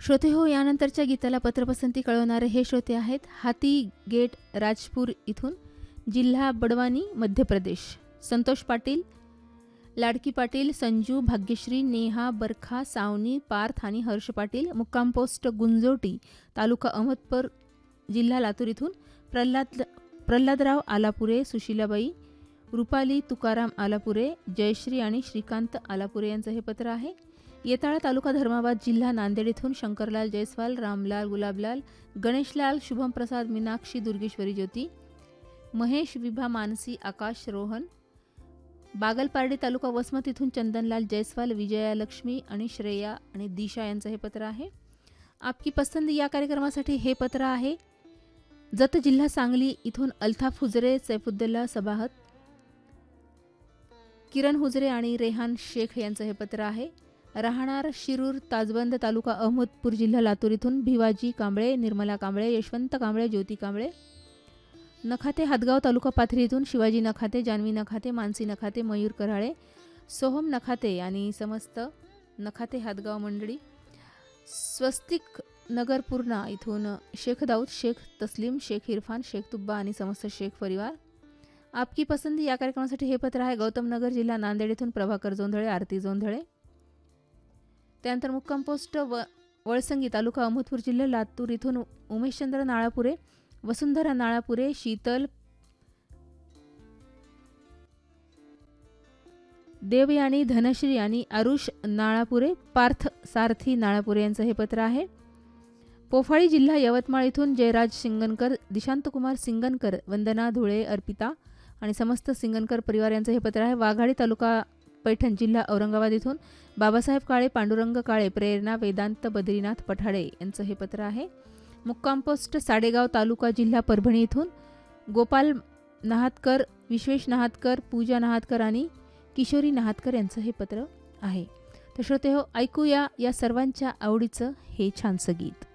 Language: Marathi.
श्रोते हो, यानंतरच्या गीताला पत्रपसंती कळवणारे हे श्रोते आहेत हाती गेट राजपूर इथून, जिल्हा बडवानी, मध्य प्रदेश. संतोष पाटील, लाडकी पाटील, संजू, भाग्यश्री, नेहा, बरखा, सावनी, पार्थ आणि हर्ष पाटील. मुक्काम पोस्ट गुंजोटी, तालुका अहमदपूर, जिल्हा लातूर इथून प्रल्हादराव आलापुरे, सुशीलाबाई, रुपाली तुकाराम आलापुरे, जयश्री आणि श्रीकांत आलापुरे यांचं हे पत्र आहे. येताळा तालुका धर्माबाद, जिल्हा नांदेड इथून शंकरलाल जयस्वाल, रामलाल, गुलाबलाल, गणेशलाल, शुभम प्रसाद, मीनाक्षी, दुर्गेश्वरी ज्योती, महेश, विभा, मानसी, आकाश, रोहन. बागलपार्डी तालुका वसमत इथून चंदनलाल जयस्वाल, विजया लक्ष्मी आणि श्रेया आणि दिशा यांचं हे पत्र आहे. आपकी पसंद या कार्यक्रमासाठी हे पत्र आहे जत, जिल्हा सांगली इथून अल्ताफ हुजरे, सैफुद्दुल्ला सबाहत, किरण हुजरे आणि रेहान शेख यांचं हे पत्र आहे. राहणार शिरूर ताजबंद, तालुका अहमदपूर, जिल्हा लातूर इथून भिवाजी कांबळे, निर्मला कांबळे, यशवंत कांबळे, ज्योती कांबळे. नखाते हातगाव, तालुका पाथरी इथून शिवाजी नखाते, जान्हवी नखाते, मानसी नखाते, मयूर कराळे, सोहम नखाते आणि समस्त नखाते हातगाव मंडळी. स्वस्तिक नगर पूर्णा इथून शेख दाऊद, शेख तस्लीम, शेख इरफान, शेख तुब्बा आणि समस्त शेख परिवार. आपकी पसंती या कार्यक्रमासाठी हे पत्र आहे गौतम नगर, जिल्हा नांदेड इथून प्रभाकर जोंधळे, आरती जोंधळे. त्यानंतर मुक्काम पोस्ट वळसंगी, तालुका अहमदपूर, जिल्हा लातूर इथून उमेशचंद्र नाळापुरे, वसुंधरा नाळापुरे, शीतल, देवयानी, धनश्री आणि आरुष नाळापुरे, पार्थ सारथी नाळापुरे यांचं हे पत्र आहे. पोफाळी, जिल्हा यवतमाळ इथून जयराज सिंगनकर, दिशांतकुमार सिंगनकर, वंदना धुळे, अर्पिता आणि समस्त सिंगनकर परिवार यांचं हे पत्र आहे. वाघाडी तालुका पैठण, जिल्हा औरंगाबाद इथून बाबासाहेब काळे, पांडुरंग काळे, प्रेरणा, वेदांत, बद्रीनाथ पठाडे यांचं हे पत्र आहे. मुक्काम पोस्ट साडेगाव, तालुका जिल्हा परभणी इथून गोपाल नाहातकर, विश्वेश नाहातकर, पूजा नाहातकर आणि किशोरी नाहातकर यांचं हे पत्र आहे. तर श्रोते हो, ऐकूया या सर्वांच्या आवडीचं हे छानसं गीत.